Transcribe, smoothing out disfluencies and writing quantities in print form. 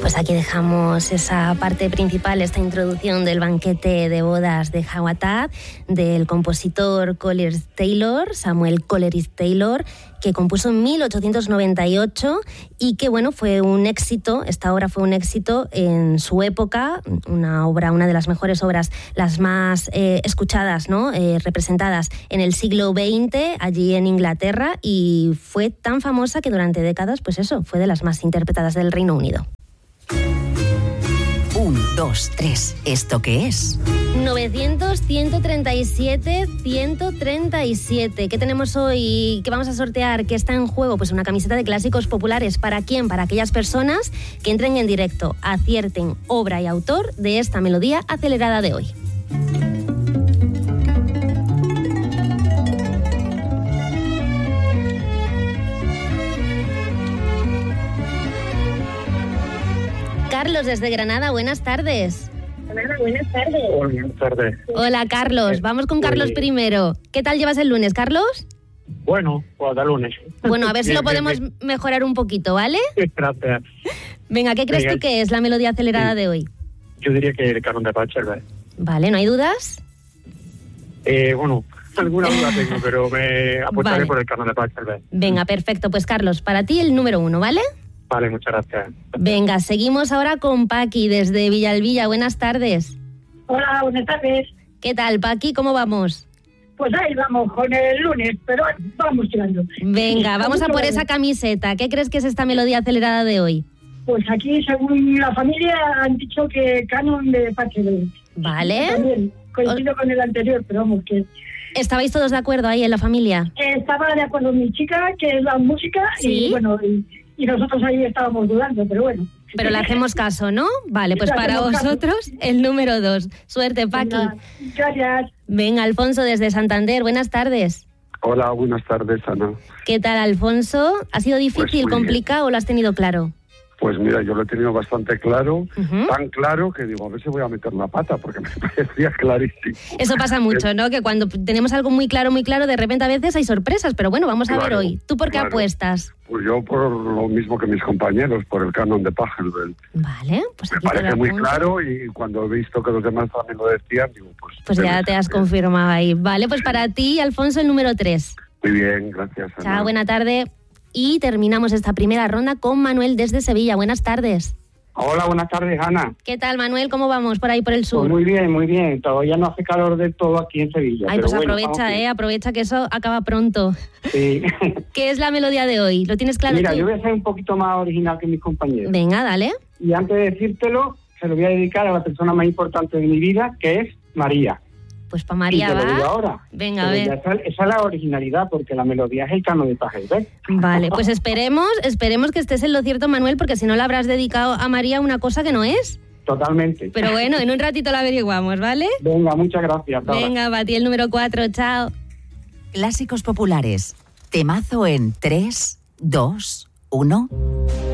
Pues aquí dejamos esa parte principal, esta introducción del banquete de bodas de Jawatad, del compositor Samuel Coleridge Taylor, que compuso en 1898 y que, bueno, fue un éxito. Esta obra fue un éxito en su época, una de las mejores obras, las más escuchadas, ¿no? Representadas en el siglo XX, allí en Inglaterra, y fue tan famosa que durante décadas, pues eso, fue de las más interpretadas del Reino Unido. 1, 2, 3, ¿esto qué es? 900, 137, 137. ¿Qué tenemos hoy? ¿Qué vamos a sortear? ¿Qué está en juego? Pues una camiseta de Clásicos Populares. ¿Para quién? Para aquellas personas que entren en directo, acierten obra y autor de esta melodía acelerada de hoy. Carlos, desde Granada, buenas tardes. Hola, buenas tardes. Hola, buenas tardes. Hola, Carlos. Vamos con Carlos primero. ¿Qué tal llevas el lunes, Carlos? Bueno, pues hasta lunes. Bueno, a ver si lo podemos mejorar un poquito, ¿vale? Gracias. Venga, ¿qué crees tú que es la melodía acelerada de hoy? Yo diría que el canon de Pachelbel. Vale, ¿no hay dudas? Bueno, alguna duda tengo, pero me apostaré por el canon de Pachelbel. Venga, perfecto. Pues Carlos, para ti el número 1, ¿vale? Vale, muchas gracias. Venga, seguimos ahora con Paqui desde Villalbilla. Buenas tardes. Hola, buenas tardes. ¿Qué tal, Paqui? ¿Cómo vamos? Pues ahí vamos con el lunes, pero vamos tirando. Venga, vamos a por esa camiseta. ¿Qué crees que es esta melodía acelerada de hoy? Pues aquí, según la familia, han dicho que canon de Pachelbel. Vale. También coincido con el anterior, pero vamos, que... ¿Estabais todos de acuerdo ahí en la familia? Estaba de acuerdo mi chica, que es la música, ¿Sí? y bueno... Y nosotros ahí estábamos dudando, pero bueno. Pero le hacemos caso, ¿no? Vale, pues para vosotros el número 2. Suerte, Paqui. Gracias. Venga, Alfonso desde Santander. Buenas tardes. Hola, buenas tardes, Ana. ¿Qué tal, Alfonso? ¿Ha sido difícil, Pues complicado o lo has tenido claro? Pues mira, yo lo he tenido bastante claro, tan claro que digo, a ver si voy a meter la pata, porque me parecía clarísimo. Eso pasa mucho, ¿no? Que cuando tenemos algo muy claro, de repente a veces hay sorpresas, pero bueno, vamos a ver hoy. ¿Tú por qué apuestas? Pues yo por lo mismo que mis compañeros, por el canon de Pachelbel. Vale, pues me aquí parece muy apunto. claro y cuando he visto que los demás también lo decían, digo, pues ya te has confirmado ahí. Vale, pues para ti, Alfonso, el número 3. Muy bien, gracias, Ana. Chao, buena tarde. Y terminamos esta primera ronda con Manuel desde Sevilla. Buenas tardes. Hola, buenas tardes, Ana. ¿Qué tal, Manuel? ¿Cómo vamos por ahí, por el sur? Pues muy bien. Todavía no hace calor del todo aquí en Sevilla. Ay, pero pues bueno, aprovecha que eso acaba pronto. Sí. ¿Qué es la melodía de hoy? ¿Lo tienes claro Mira, tú? yo voy a ser un poquito más original que mis compañeros. Venga, dale. Y antes de decírtelo, se lo voy a dedicar a la persona más importante de mi vida, que es María. Pues para María y te lo digo va. ahora. Venga, Pero a ver. esa es la originalidad, porque la melodía es el canon de Pachelbel. Vale, pues esperemos que estés en lo cierto, Manuel, porque si no le habrás dedicado a María una cosa que no es. Totalmente. Pero bueno, en un ratito lo averiguamos, ¿vale? Venga, muchas gracias. Venga, para ti el número 4, chao. Clásicos Populares. Temazo en 3, 2, 1.